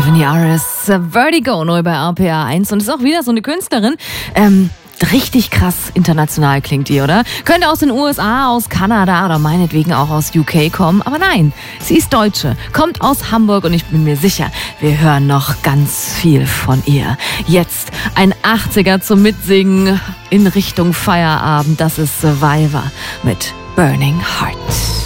Tiffany Aris, Vertigo, neu bei RPA 1. Und ist auch wieder so eine Künstlerin. Richtig krass international klingt die, oder? Könnte aus den USA, aus Kanada oder meinetwegen auch aus UK kommen. Aber nein, sie ist Deutsche, kommt aus Hamburg und ich bin mir sicher, wir hören noch ganz viel von ihr. Jetzt ein 80er zum Mitsingen in Richtung Feierabend. Das ist Survivor mit Burning Heart.